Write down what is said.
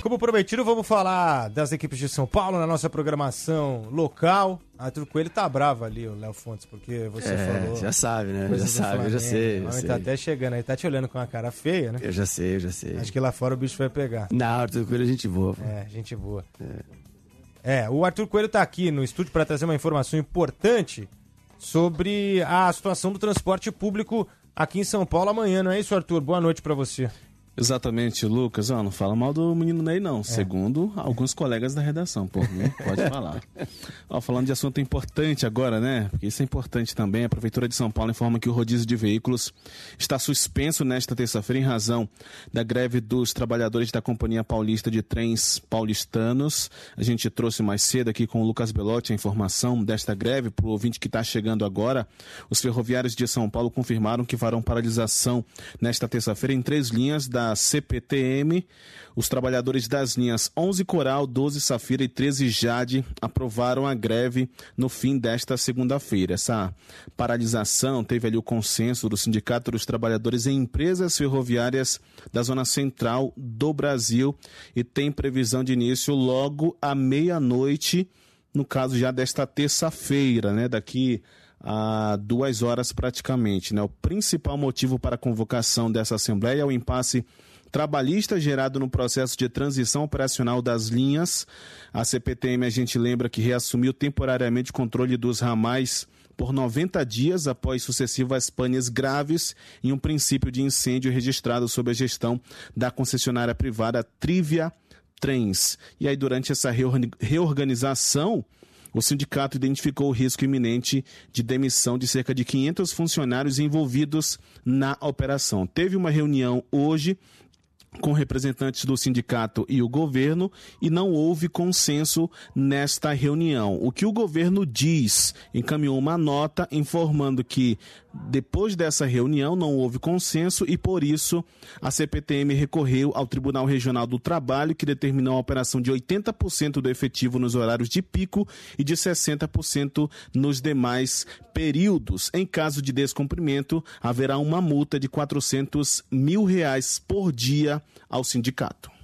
como prometido, vamos falar das equipes de São Paulo na nossa programação local. Arthur Coelho tá bravo ali, o Léo Fontes, porque você falou... Já sabe, né? Já sabe, eu já sei. O homem tá até chegando aí, tá te olhando com uma cara feia, né? Eu já sei. Acho que lá fora o bicho vai pegar. Não, Arthur Coelho é gente boa. Gente boa. O Arthur Coelho tá aqui no estúdio para trazer uma informação importante sobre a situação do transporte público aqui em São Paulo amanhã, não é isso, Arthur? Boa noite para você. Exatamente, Lucas. Não fala mal do menino Ney, não. Segundo alguns colegas da redação, por mim, pode falar. Falando de assunto importante agora, né? Porque isso é importante também. A Prefeitura de São Paulo informa que o rodízio de veículos está suspenso nesta terça-feira em razão da greve dos trabalhadores da Companhia Paulista de Trens Paulistanos. A gente trouxe mais cedo aqui com o Lucas Belotti a informação desta greve para o ouvinte que está chegando agora. Os ferroviários de São Paulo confirmaram que farão paralisação nesta terça-feira em 3 linhas da CPTM. Os trabalhadores das linhas 11 Coral, 12 Safira e 13 Jade aprovaram a greve no fim desta segunda-feira. Essa paralisação teve ali o consenso do Sindicato dos Trabalhadores em Empresas Ferroviárias da Zona Central do Brasil e tem previsão de início logo à meia-noite, no caso já desta terça-feira, né? Daqui a 2 horas praticamente, né? O principal motivo para a convocação dessa assembleia é o impasse trabalhista gerado no processo de transição operacional das linhas. A CPTM, a gente lembra que reassumiu temporariamente o controle dos ramais por 90 dias após sucessivas panes graves em um princípio de incêndio registrado sob a gestão da concessionária privada Trivia Trens. E aí, durante essa reorganização, o sindicato identificou o risco iminente de demissão de cerca de 500 funcionários envolvidos na operação. Teve uma reunião hoje com representantes do sindicato e o governo e não houve consenso nesta reunião. O que o governo diz? Encaminhou uma nota informando que depois dessa reunião não houve consenso e por isso a CPTM recorreu ao Tribunal Regional do Trabalho, que determinou a operação de 80% do efetivo nos horários de pico e de 60% nos demais períodos. Em caso de descumprimento, haverá uma multa de R$ 400 mil por dia ao sindicato.